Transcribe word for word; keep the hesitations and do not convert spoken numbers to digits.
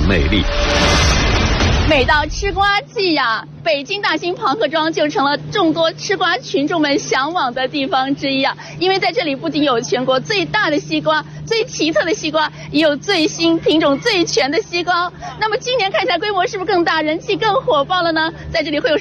魅力。 每到吃瓜季呀，北京大兴庞各庄就成了众多吃瓜群众们向往的地方之一啊！因为在这里不仅有全国最大的西瓜、最奇特的西瓜，也有最新品种最全的西瓜。那么今年看起来规模是不是更大，人气更火爆了呢？在这里会有